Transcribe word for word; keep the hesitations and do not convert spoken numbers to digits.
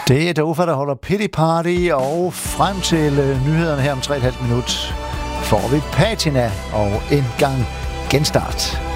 Det er Dofa, der holder Pity Party, og frem til øh, nyhederne her om tre komma fem minut får vi Patina og en gang genstart.